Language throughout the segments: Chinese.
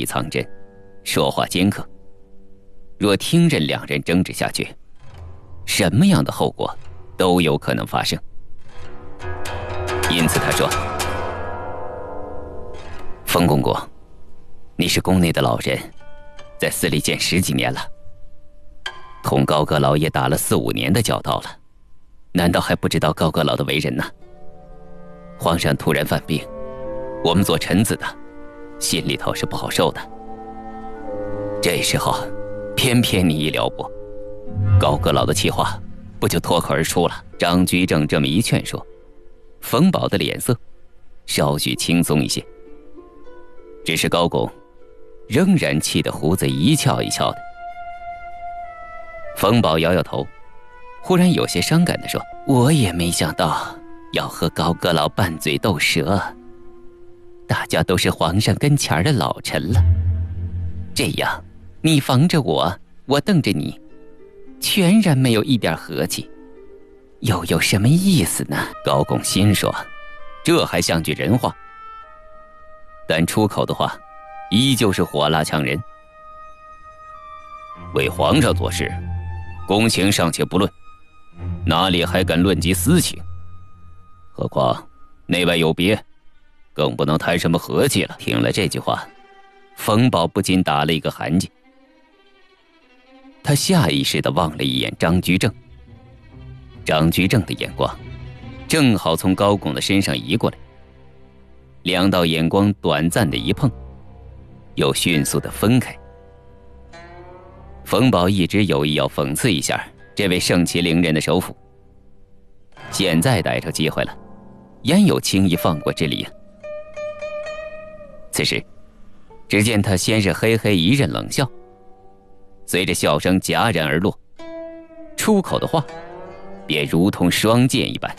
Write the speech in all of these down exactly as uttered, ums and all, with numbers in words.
藏针，说话尖刻。若听任两人争执下去，什么样的后果都有可能发生。因此他说：冯公公，你是宫内的老人，在司里见十几年了，同高阁老也打了四五年的交道了，难道还不知道高阁老的为人呢？皇上突然犯病，我们做臣子的心里头是不好受的。这时候偏偏你一撩拨，高阁老的气话不就脱口而出了？张居正这么一劝说，冯保的脸色稍许轻松一些。只是高公仍然气得胡子一翘一翘的。冯保摇摇头，忽然有些伤感地说：我也没想到要和高阁老拌嘴斗舌，大家都是皇上跟前的老臣了，这样你防着我，我瞪着你，全然没有一点和气，又有什么意思呢？高公心说，这还像句人话，但出口的话依旧是火辣呛人。为皇上做事，公情尚且不论，哪里还敢论及私情？何况内外有别，更不能谈什么和气了。听了这句话，冯保不禁打了一个寒噤。他下意识地望了一眼张居正，张居正的眼光正好从高拱的身上移过来，两道眼光短暂的一碰，又迅速地分开。冯保一直有意要讽刺一下这位盛气凌人的首辅，现在逮着机会了，焉有轻易放过之理啊？此时只见他先是嘿嘿一阵冷笑，随着笑声戛然而落，出口的话便如同双剑一般。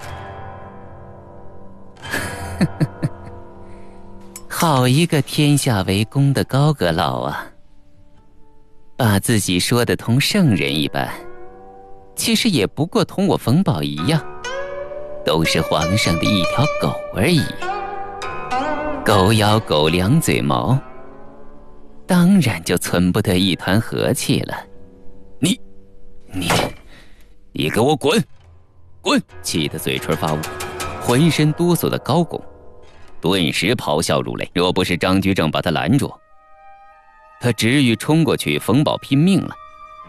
好一个天下为公的高阁老啊，把自己说得同圣人一般，其实也不过同我冯保一样，都是皇上的一条狗而已。狗咬狗两嘴毛，当然就存不得一团和气了。你你你给我滚滚！气得嘴唇发乌，浑身哆嗦的高拱顿时咆哮如雷。若不是张居正把他拦住，他直欲冲过去冯保拼命了。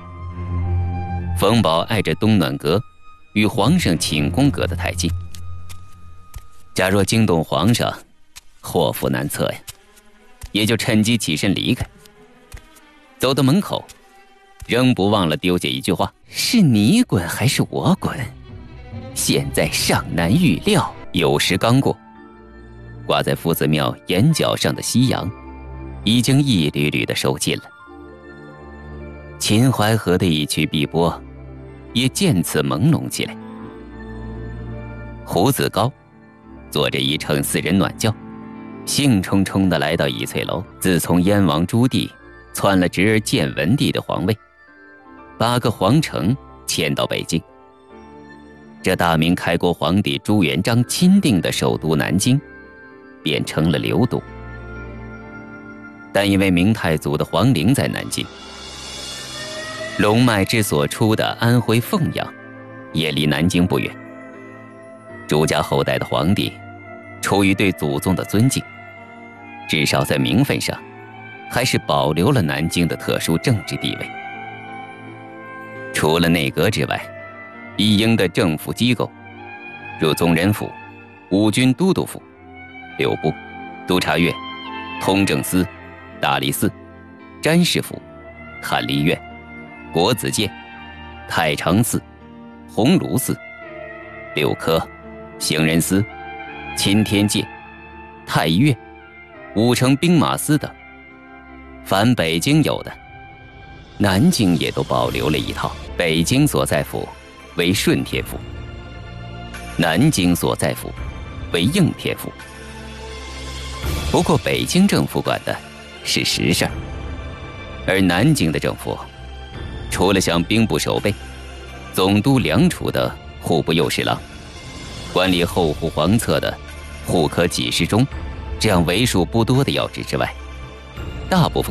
冯保挨着东暖阁与皇上寝宫阁的太近，假若惊动皇上，祸福难测呀，也就趁机起身离开。走到门口，仍不忘了丢下一句话：是你滚还是我滚，现在尚难预料。酉时刚过，挂在夫子庙檐角上的夕阳已经一缕缕地收尽了，秦淮河的一曲碧波也渐次朦胧起来。胡子高坐着一乘四人暖轿，兴冲冲地来到怡翠楼。自从燕王朱棣篡了侄儿建文帝的皇位，把个皇城迁到北京，这大明开国皇帝朱元璋钦定的首都南京变成了流都。但因为明太祖的皇陵在南京，龙脉之所出的安徽凤阳也离南京不远。朱家后代的皇帝出于对祖宗的尊敬，至少在名分上还是保留了南京的特殊政治地位。除了内阁之外，一应的政府机构如宗人府、五军都督府、六部、督察院、通政司、大理寺、詹事府、翰林院、国子监、太常寺、鸿胪寺、六科、行人司、钦天监、太医院、五城兵马司等，凡北京有的，南京也都保留了一套。北京所在府为顺天府，南京所在府为应天府。不过北京政府管的是实事，而南京的政府除了像兵部守备、总督梁储的户部右侍郎，管理后户皇册的户科给事中这样为数不多的要职之外，大部分